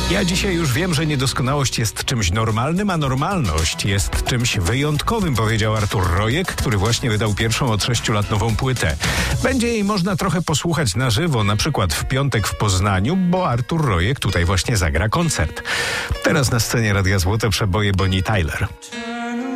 Ja dzisiaj już wiem, że niedoskonałość jest czymś normalnym, a normalność jest czymś wyjątkowym, powiedział Artur Rojek, który właśnie wydał pierwszą od 6 lat nową płytę. Będzie jej można trochę posłuchać na żywo, na przykład w piątek w Poznaniu, bo Artur Rojek tutaj właśnie zagra koncert. Teraz na scenie Radia Złote przeboje Bonnie Tyler.